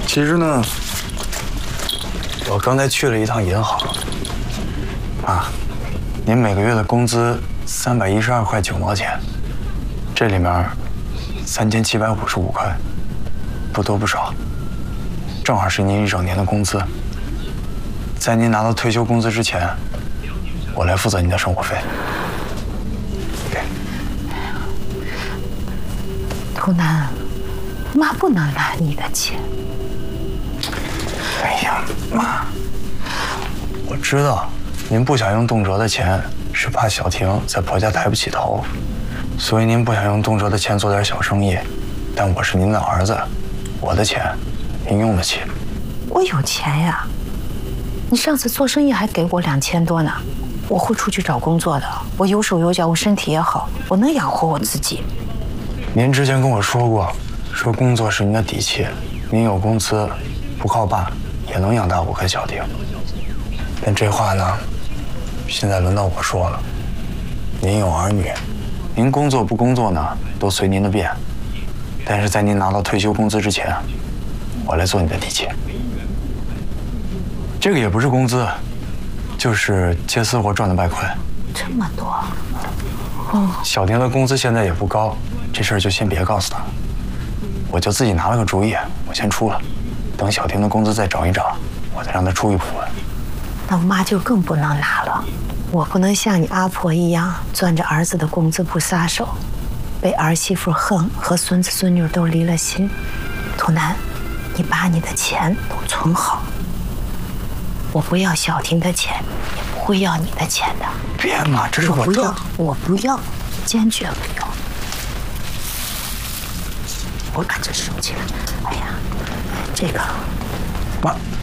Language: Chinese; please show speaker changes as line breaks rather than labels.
其实呢，我刚才去了一趟银行。啊，您每个月的工资312块9毛钱，这里面3755块，不多不少，正好是您一整年的工资。在您拿到退休工资之前，我来负责您的生活费。给。
图南，妈不能拿你的钱。
哎呀，妈，我知道您不想用动辄的钱，是怕小婷在婆家抬不起头，所以您不想用动辄的钱做点小生意。但我是您的儿子，我的钱您用得起。
我有钱呀，你上次做生意还给我2000多呢。我会出去找工作的，我有手有脚，我身体也好，我能养活我自己。
您之前跟我说过，说工作是您的底气，您有工资，不靠爸也能养大我跟小婷。但这话呢，现在轮到我说了。您有儿女，您工作不工作呢，都随您的便。但是在您拿到退休工资之前，我来做你的底气。这个也不是工资，就是接私活赚的外快。
这么多？
小婷的工资现在也不高，这事儿就先别告诉她。我就自己拿了个主意，我先出了，等小婷的工资再涨一涨，我再让她出一部分。
那我妈就更不能拿了，我不能像你阿婆一样攥着儿子的工资不撒手，被儿媳妇恨和孙子孙女都离了心。图南，你把你的钱都存好，我不要小婷的钱，也不会要你的钱的。
别嘛，这是我
不要，我不要，坚决不要。我把这收起来。哎呀，这个，
妈。